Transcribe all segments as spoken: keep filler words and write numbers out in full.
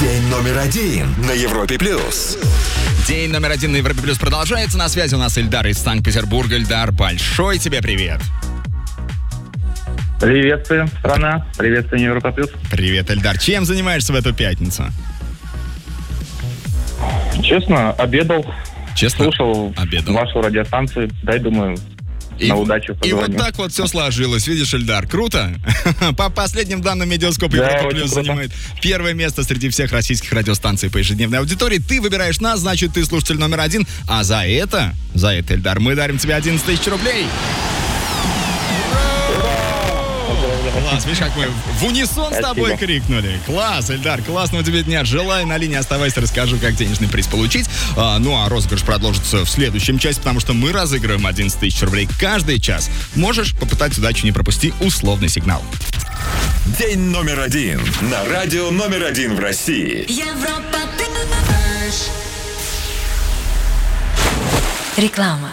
День номер один на Европе плюс. День номер один на Европе плюс продолжается. На связи у нас Эльдар из Санкт-Петербурга. Эльдар, большой тебе привет. Приветствую, страна. Приветствую, Европа плюс. Привет, Эльдар. Чем занимаешься в эту пятницу? Честно, обедал. Честно? Слушал обедал. вашу радиостанцию. Дай, думаю, И, на удачу и вот позвоню. так вот все сложилось. Видишь, Эльдар, круто? По последним данным Медиаскопа, Да, Европа очень плюс круто. занимает первое место среди всех российских радиостанций по ежедневной аудитории. Ты выбираешь нас, значит, ты слушатель номер один. А за это, за это, Эльдар, мы дарим тебе одиннадцать тысяч рублей. Класс, видишь, как мы в унисон с тобой Спасибо. крикнули. Класс, Эльдар, классного тебе дня. Желаю, на линии оставайся, расскажу, как денежный приз получить. А, ну, а розыгрыш продолжится в следующем часе, потому что мы разыгрываем одиннадцать тысяч рублей каждый час. Можешь попытать удачу, не пропусти условный сигнал. День номер один на радио номер один в России. Европа плюс. Реклама.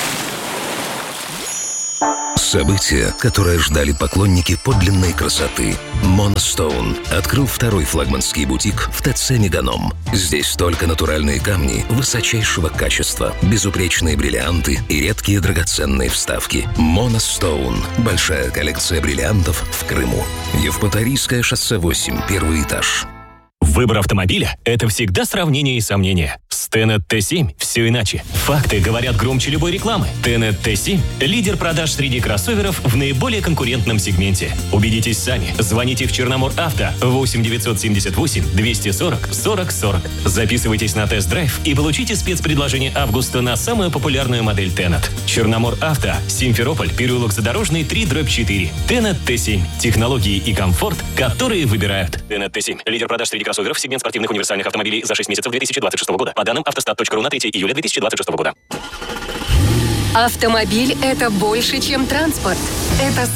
Событие, которое ждали поклонники подлинной красоты. Monostone открыл второй флагманский бутик в ТЦ «Меганом». Здесь только натуральные камни высочайшего качества, безупречные бриллианты и редкие драгоценные вставки. Monostone – большая коллекция бриллиантов в Крыму. Евпаторийское шоссе восемь, первый этаж. Выбор автомобиля – это всегда сравнение и сомнения. С Tenet Т семь все иначе. Факты говорят громче любой рекламы. Tenet Т семь – лидер продаж среди кроссоверов в наиболее конкурентном сегменте. Убедитесь сами. Звоните в Черномор Авто восемь девятьсот семьдесят восемь двести сорок сорок сорок. Записывайтесь на тест-драйв и получите спецпредложение августа на самую популярную модель Tenet. Черномор Авто, Симферополь, переулок Задорожный, три дробь четыре. Tenet Т семь. Технологии и комфорт, которые выбирают. Tenet Т семь – лидер продаж среди кроссоверов. Сегмент спортивных универсальных автомобилей за шесть месяцев две тысячи двадцать шестого года. По данным автостат точка ру на третье июля две тысячи двадцать шестого года. Автомобиль – это больше, чем транспорт. Это